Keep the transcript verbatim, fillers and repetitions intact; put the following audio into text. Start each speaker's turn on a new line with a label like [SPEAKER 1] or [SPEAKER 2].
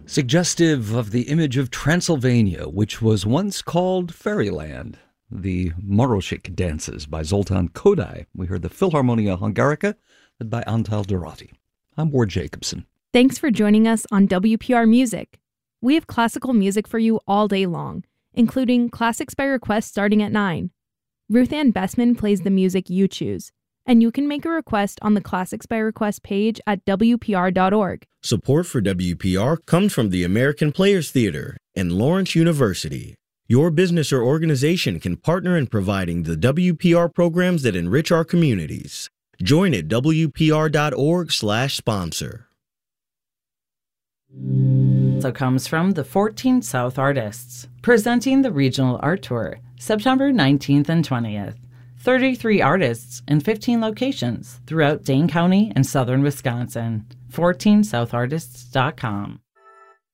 [SPEAKER 1] Suggestive of the image of Transylvania, which was once called Fairyland. The Moroshik dances by Zoltan Kodály. We heard the Philharmonia Hungarica, led by Antal Dorati. I'm Ward Jacobson.
[SPEAKER 2] Thanks for joining us on W P R Music. We have classical music for you all day long, including Classics by Request starting at nine. Ruth Ann Bessman plays the music you choose, and you can make a request on the Classics by Request page at W P R dot org.
[SPEAKER 3] Support for W P R comes from the American Players Theater and Lawrence University. Your business or organization can partner in providing the W P R programs that enrich our communities. Join at W P R dot org slash sponsor.
[SPEAKER 4] Also comes from the fourteen South Artists, presenting the Regional Art Tour, September nineteenth and twentieth. thirty-three artists in fifteen locations throughout Dane County and southern Wisconsin. fourteen south artists dot com.